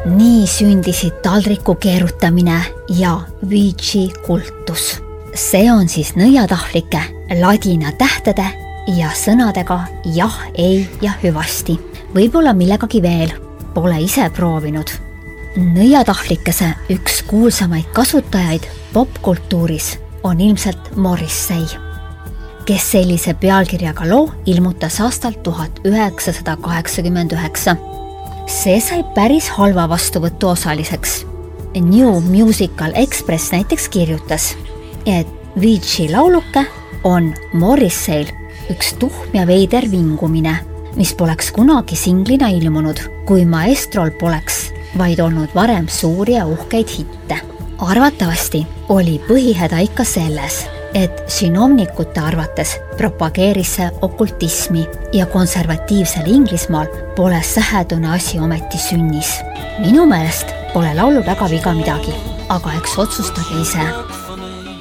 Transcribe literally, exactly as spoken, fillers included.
Nii sündisid taldriku keerutamine ja Vici kultus. See on siis nõiatahvlike ladina tähtede ja sõnadega jah, ei ja hüvasti. Võib-olla millegagi veel, pole ise proovinud. Nõiatahvlikese üks kuulsamaid kasutajaid popkultuuris on ilmselt Morrissey, kes sellise pealkirjaga loo ilmutas aastal tuhat üheksasada kaheksakümmend üheksa. See sai päris halva vastuvõtu osaliseks. New Musical Express näiteks kirjutas, et Vici lauluke on Morrisseyl üks tuhm ja veider vingumine, mis poleks kunagi singlina ilmunud, kui maestrol poleks vaid olnud varem suuri ja uhkeid hitte. Arvatavasti oli põhihäda ikka selles, et sinomnikute arvates propageeris see okultismi ja konservatiivsel Inglismaal pole sähedune asi ometi sünnis. Minu meelest pole laulu väga viga midagi, aga eks otsustage ise.